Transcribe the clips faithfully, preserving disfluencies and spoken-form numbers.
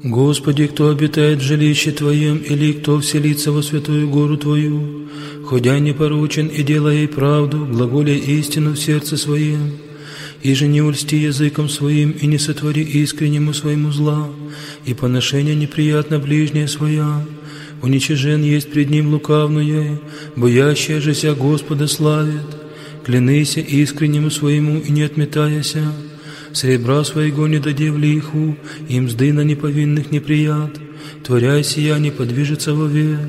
Господи, кто обитает в жилище Твоем, или кто вселится во святую гору Твою, ходя непорочен и делая правду, глаголя истину в сердце своем, и же не ульсти языком своим, и не сотвори искреннему своему зла, и поношение неприятно ближнее своя. Уничижен есть пред ним лукавное, боящая же ся Господа славит. Клянися искреннему своему и не отметаяся, серебра своего не даде в лиху, и мзды на неповинных неприят, творяй сия не подвижется вовек.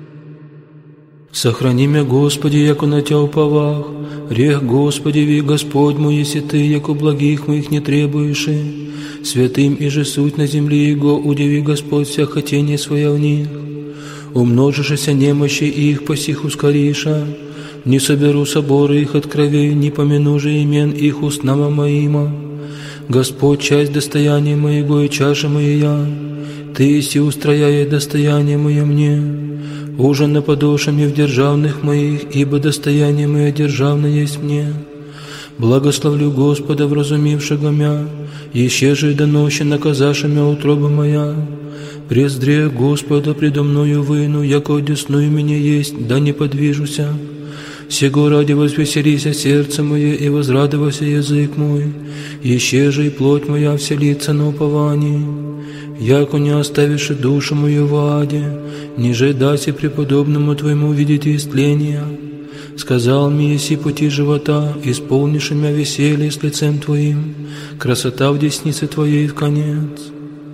Сохрани мя, Господи, яко на Тя уповах, рех, Господи, ви Господь мой, еси Ты, яко благих моих не требуешь, святым и же суть на земле Его, удиви, Господь, вся хотение своя в них. Умножишься немощи их, по сих ускориша, не соберу соборы их от кровей, не помяну же имен их устнама моима. Господь, часть достояния моего и чаша моя, Ты еси устрояя достояние мое мне. Ужин наподошами в державных моих, ибо достояние мое державное есть мне. Благословлю Господа, вразумившего мя, еще же и донощи наказаша мя утроба моя. Прездре Господа предо мною выну, яко одесную меня есть, да не подвижуся. Сего ради возвеселися сердце мое и возрадовался язык мой, еще же и плоть моя вселится на уповании. Яко не оставишь душу мою в аде, ниже даси преподобному Твоему видеть истления. Сказал мне, еси пути живота, исполнишь мя веселье с лицем Твоим, красота в деснице Твоей в конец.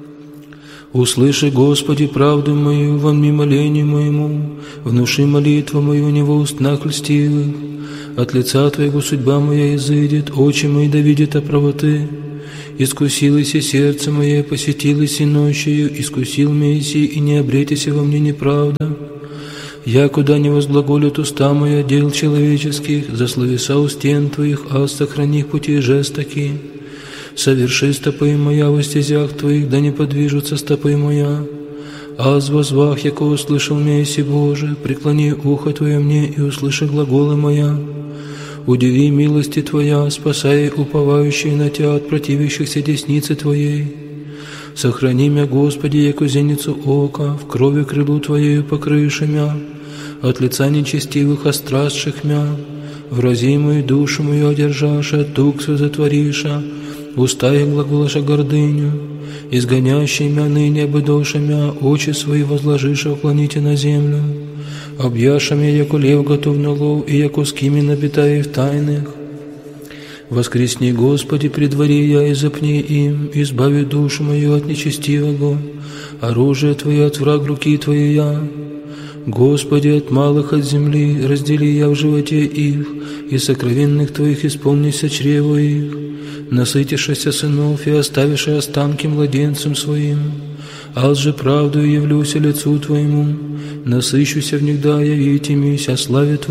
Услыши, Господи, правду мою во мне молению моему, внуши молитву мою не во устнах льстивых. От лица Твоего судьба моя изыдет, очи мои да видят о правоты. Искусилось и сердце мое, посетилось и ночью, искусил меня иси, и не обретися во мне неправда. Я куда не возглаголят уста моя дел человеческих, за словеса у стен Твоих, а сохрани пути жестоки. Соверши стопы моя во стезях Твоих, да не подвижутся стопы моя. Аз возвах, яко услышал меня, еси Боже, преклони ухо Твое мне и услыши глаголы моя. Удиви милости Твоя, спасай уповающие на Тя от противящихся десницы Твоей. Сохрани мя, Господи, яко зеницу ока, в крови крылу Твоею покрыши мя, от лица нечестивых острастших мя. Врази мою душу мою одержаша, туксу затвориша, уста их глаголаша гордыню, изгонящий мя ныне обыдоша мя, очи свои возложиша, уклоните на землю. Объяша мя, яко лев готов на лов, и яко скими набитая в тайных. Воскресни, Господи, при дворе я, и запни им, избави душу мою от нечестивого, оружие Твое от враг руки Твоей я. Господи, от малых от земли раздели я в животе их, и сокровенных Твоих исполнися чрево их. Насытишься сынов и оставишь останки младенцам своим. Аз же правдою явлюся лицу Твоему, насыщуся в них да явите мися славе Твоему.